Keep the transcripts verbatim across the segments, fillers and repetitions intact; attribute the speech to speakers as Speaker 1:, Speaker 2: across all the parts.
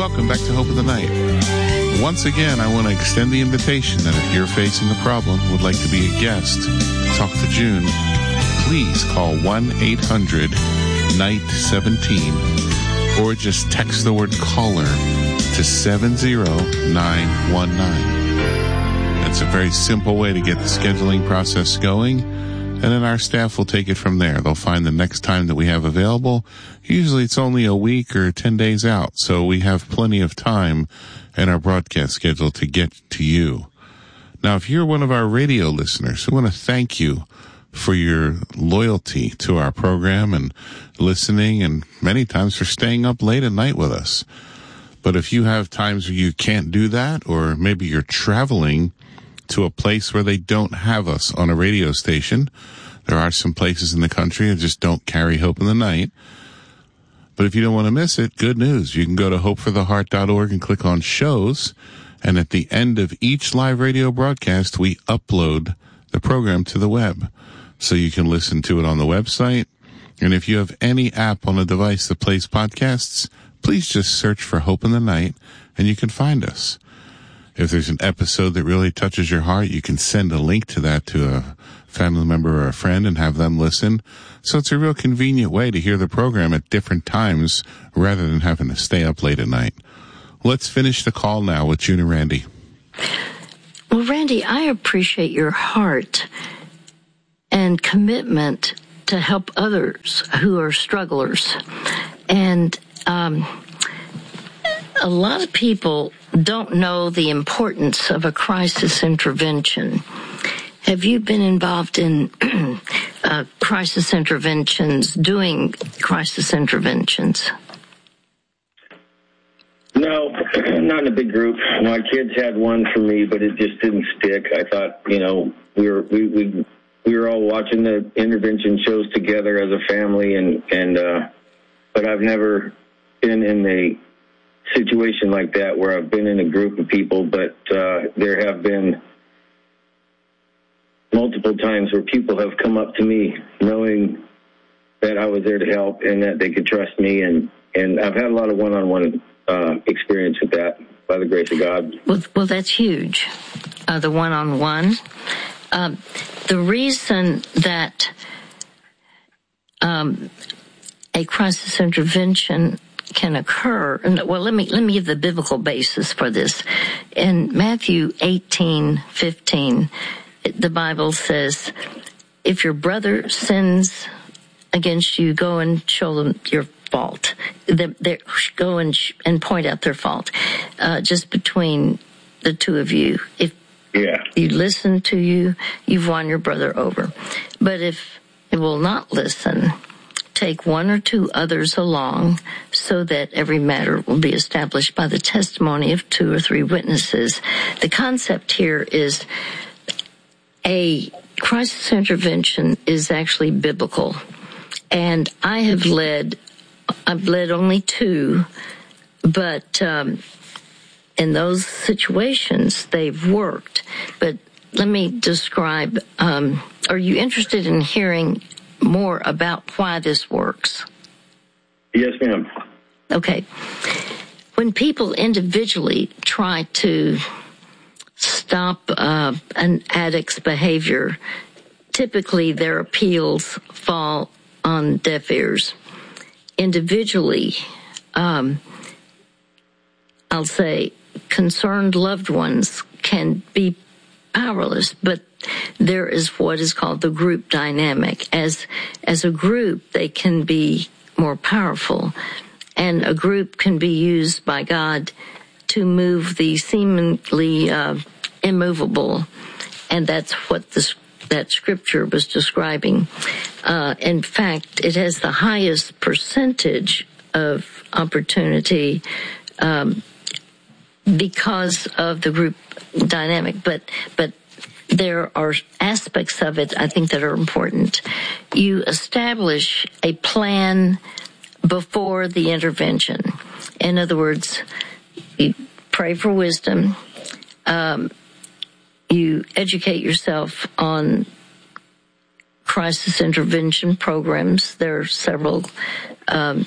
Speaker 1: Welcome back to Hope of the Night. Once again, I want to extend the invitation that if you're facing a problem, would like to be a guest, talk to June, please call one eight hundred night seventeen or just text the word caller to seven zero nine one nine. It's a very simple way to get the scheduling process going, and then our staff will take it from there. They'll find the next time that we have available. Usually it's only a week or ten days out, so we have plenty of time in our broadcast schedule to get to you. Now, if you're one of our radio listeners, we want to thank you for your loyalty to our program and listening, and many times for staying up late at night with us. But if you have times where you can't do that, or maybe you're traveling to a place where they don't have us on a radio station, there are some places in the country that just don't carry Hope in the Night. But if you don't want to miss it, good news. You can go to hope for the heart dot org and click on shows. And at the end of each live radio broadcast, we upload the program to the web. So you can listen to it on the website. And if you have any app on a device that plays podcasts, please just search for Hope in the Night and you can find us. If there's an episode that really touches your heart, you can send a link to that to a family member or a friend and have them listen. So it's a real convenient way to hear the program at different times rather than having to stay up late at night. Let's finish the call now with June and Randy.
Speaker 2: Well, Randy, I appreciate your heart and commitment to help others who are strugglers. And um, a lot of people don't know the importance of a crisis intervention. Have you been involved in uh, crisis interventions, doing crisis interventions?
Speaker 3: No, not in a big group. My kids had one for me, but it just didn't stick. I thought, you know, we were we we, we were all watching the intervention shows together as a family, and and uh, but I've never been in a situation like that where I've been in a group of people. But uh, there have been multiple times where people have come up to me knowing that I was there to help and that they could trust me, and and I've had a lot of one-on-one uh, experience with that by the grace of God.
Speaker 2: Well, well that's huge, uh, the one-on-one. Um, the reason that um, a crisis intervention can occur, and well, let me let me give the biblical basis for this. In Matthew eighteen fifteen, the Bible says, if your brother sins against you, go and show them your fault. They, they, go and sh- and point out their fault, uh, just between the two of you. If
Speaker 3: yeah.
Speaker 2: you listen to you, you've won your brother over. But if it will not listen, take one or two others along, so that every matter will be established by the testimony of two or three witnesses. The concept here is a crisis intervention is actually biblical. And I have led, I've led only two, but um, in those situations, they've worked. But let me describe, um, are you interested in hearing more about why this works?
Speaker 3: Yes, ma'am.
Speaker 2: Okay. When people individually try to stop uh, an addict's behavior, typically their appeals fall on deaf ears. Individually, um, I'll say concerned loved ones can be powerless, but there is what is called the group dynamic. As as a group, they can be more powerful, and a group can be used by God to move the seemingly uh, immovable, and that's what this that scripture was describing. Uh, in fact, it has the highest percentage of opportunity um, because of the group dynamic, but but there are aspects of it, I think, that are important. You establish a plan before the intervention. In other words, you pray for wisdom. Um, you educate yourself on crisis intervention programs. There are several. Um,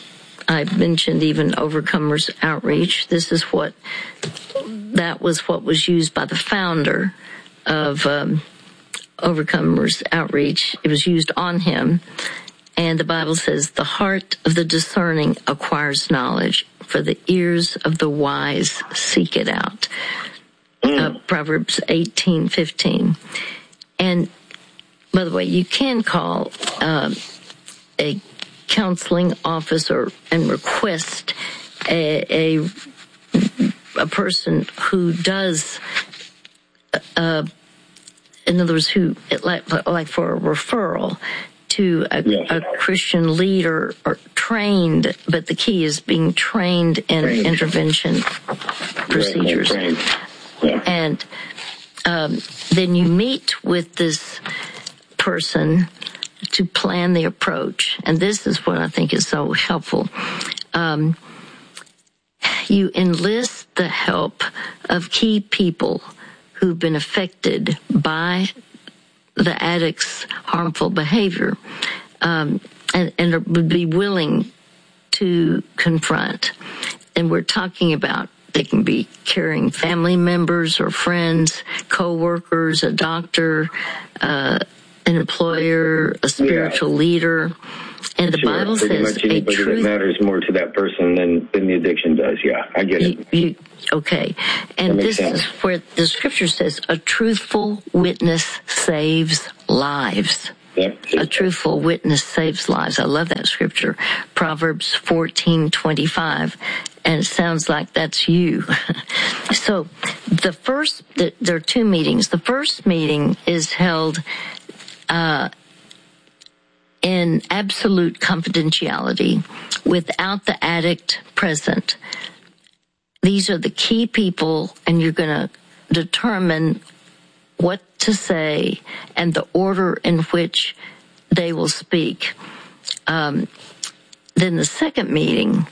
Speaker 2: I mentioned even Overcomers Outreach. This is what, that was what was used by the founder of um, Overcomers Outreach. It was used on him. And the Bible says, the heart of the discerning acquires knowledge, for the ears of the wise seek it out. Uh, Proverbs eighteen fifteen. And by the way, you can call uh, a counseling officer and request a, a, a person who does, uh, in other words, who, like, like for a referral to a, yes. a Christian leader or trained, but the key is being trained in trained. intervention procedures. Trained. Yeah. And um, then you meet with this person to plan the approach. And this is what I think is so helpful. Um, you enlist the help of key people who've been affected by the addict's harmful behavior, um, and, and would be willing to confront. And we're talking about, they can be caring family members or friends, co-workers, a doctor, uh, an employer, a spiritual yeah. leader. And the
Speaker 3: sure.
Speaker 2: Bible
Speaker 3: Pretty
Speaker 2: says
Speaker 3: much anybody
Speaker 2: a truth
Speaker 3: that matters more to that person than, than the addiction does. Yeah, I get it.
Speaker 2: You, you, okay. And this sense. is where the scripture says a truthful witness saves lives.
Speaker 3: Yeah.
Speaker 2: A truthful witness saves lives. I love that scripture. Proverbs fourteen twenty-five. And it sounds like that's you. So the first, the, there are two meetings. The first meeting is held uh, in absolute confidentiality without the addict present. These are the key people, and you're going to determine what to say and the order in which they will speak. Um, then the second meeting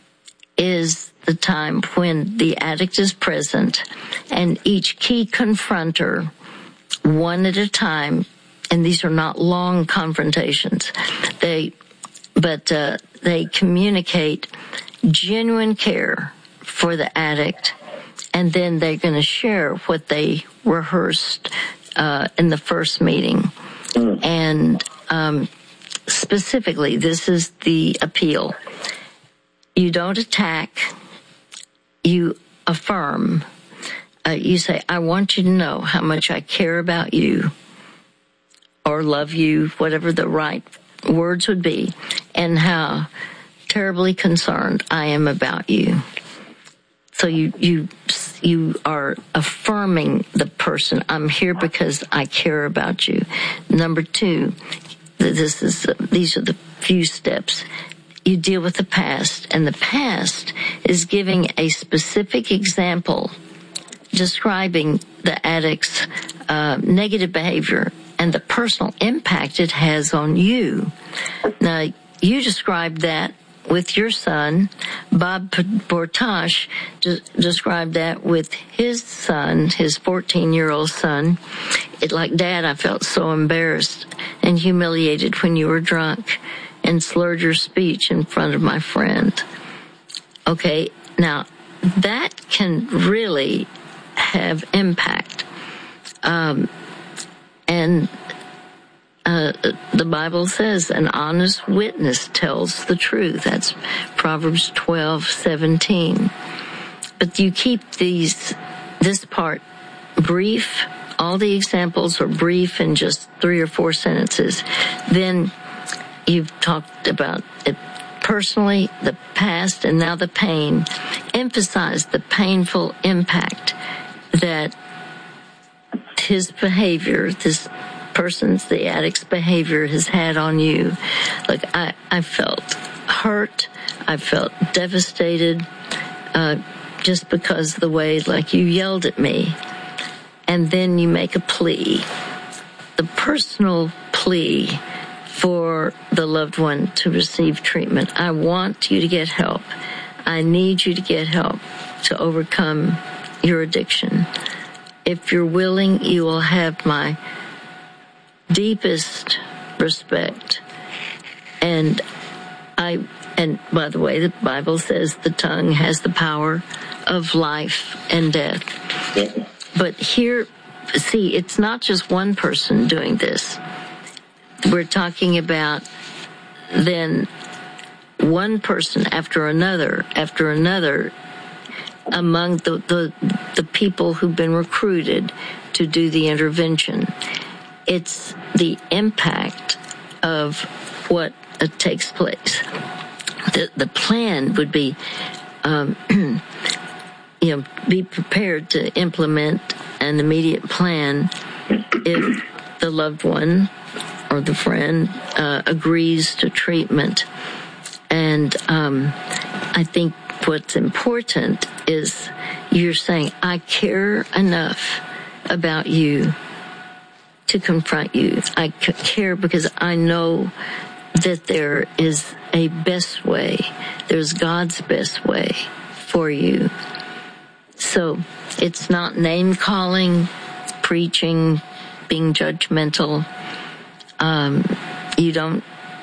Speaker 2: is the time when the addict is present, and each key confronter, one at a time, and these are not long confrontations, they, but uh, they communicate genuine care for the addict, and then they're going to share what they rehearsed uh, in the first meeting. Mm. And um, specifically, this is the appeal. You don't attack, you affirm. Uh, you say, I want you to know how much I care about you, or love you, whatever the right words would be, and how terribly concerned I am about you. So you, you, you are affirming the person. I'm here because I care about you. Number two, this is, these are the few steps. You deal with the past, and the past is giving a specific example describing the addict's uh, negative behavior and the personal impact it has on you. Now, you described that with your son. Bob Bortash de- described that with his son, his fourteen-year-old son. It, like, Dad, I felt so embarrassed and humiliated when you were drunk and slurred your speech in front of my friend. Okay, now that can really have impact. Um, and uh, the Bible says an honest witness tells the truth. That's Proverbs twelve seventeen. But you keep these, this part brief. All the examples are brief in just three or four sentences. Then you've talked about it personally, the past, and now the pain. Emphasize the painful impact that his behavior, this person's, the addict's behavior, has had on you. Like, I, I felt hurt. I felt devastated, uh, just because the way, like, you yelled at me. And then you make a plea, the personal plea for the loved one to receive treatment. I want you to get help. I need you to get help to overcome your addiction. If you're willing, you will have my deepest respect. And I And by the way, the Bible says the tongue has the power of life and death.
Speaker 3: Yeah.
Speaker 2: But here, see, it's not just one person doing this. We're talking about then one person after another, after another, among the, the, the people who've been recruited to do the intervention. It's the impact of what uh, takes place. The, the plan would be, um, you know, be prepared to implement an immediate plan if the loved one or the friend uh, agrees to treatment. And um, I think what's important is you're saying, I care enough about you to confront you. I care because I know that there is a best way. There's God's best way for you. So it's not name calling, preaching, being judgmental. Um, you don't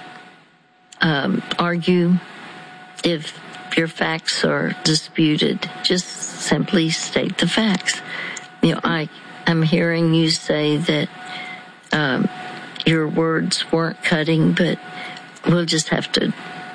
Speaker 2: um, argue if your facts are disputed. Just simply state the facts. You know, I I'm hearing you say that um, your words weren't cutting, but we'll just have to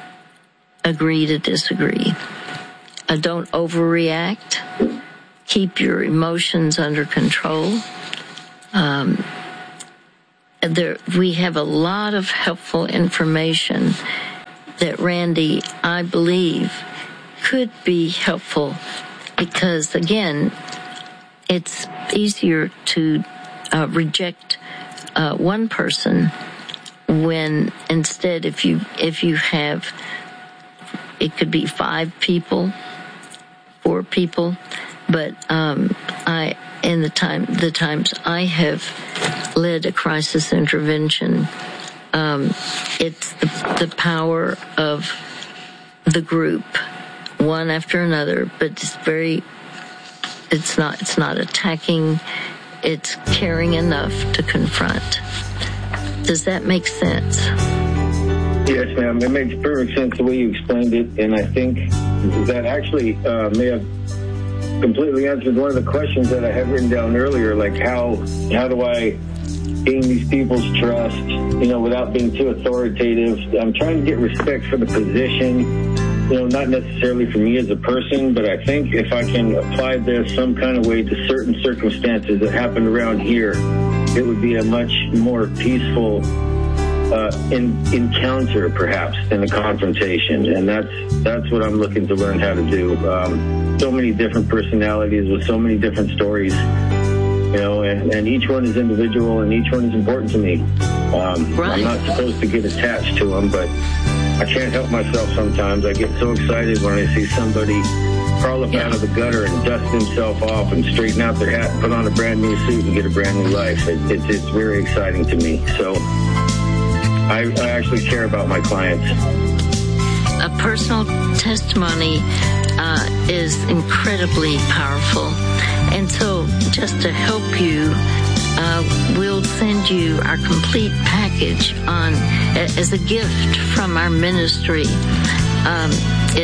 Speaker 2: agree to disagree. Uh, don't overreact. Keep your emotions under control. Um, there, we have a lot of helpful information that Randy, I believe, could be helpful because, again, it's easier to uh, reject uh, one person when instead if you if you have, it could be five people, four people, but um, I in the time the times I have led a crisis intervention, um, it's the, the power of the group, one after another, but it's very it's not it's not attacking, it's caring enough to confront. Does that make sense?
Speaker 3: Yes, ma'am. It makes perfect sense the way you explained it, and I think that actually uh, may have completely answered one of the questions that I had written down earlier, like how how do I gain these people's trust, you know, without being too authoritative. I'm trying to get respect for the position, you know, not necessarily for me as a person, but I think if I can apply this some kind of way to certain circumstances that happen around here, it would be a much more peaceful uh, in, encounter, perhaps, than a confrontation. And that's that's what I'm looking to learn how to do. Um, so many different personalities with so many different stories, you know, and, and each one is individual and each one is important to me. Um, right. I'm not supposed to get attached to them, but I can't help myself sometimes. I get so excited when I see somebody crawl up yeah. out of the gutter and dust himself off and straighten out their hat, put on a brand new suit and get a brand new life. It, it, it's very exciting to me. So I, I actually care about my clients.
Speaker 2: A personal testimony uh, is incredibly powerful. And so just to help you, uh, we'll send you our complete package on as a gift from our ministry. Um,